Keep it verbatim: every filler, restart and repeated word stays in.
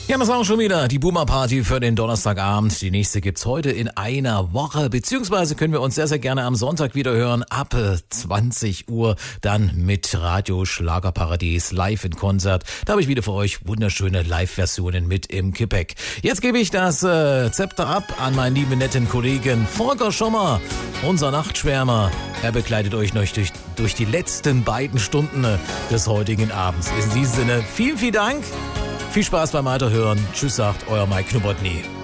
Ja, das war auch schon wieder die Boomer-Party für den Donnerstagabend. Die nächste gibt's heute in einer Woche, beziehungsweise können wir uns sehr, sehr gerne am Sonntag wieder hören, ab zwanzig Uhr, dann mit Radio Schlagerparadies live in Konzert. Da habe ich wieder für euch wunderschöne Live-Versionen mit im Gepäck. Jetzt gebe ich das äh, Zepter ab an meinen lieben netten Kollegen Volker Schommer, unser Nachtschwärmer. Er begleitet euch noch durch, durch die letzten beiden Stunden des heutigen Abends. In diesem Sinne, vielen, vielen Dank. Viel Spaß beim Weiterhören. Tschüss, sagt euer Mike Knubbertny.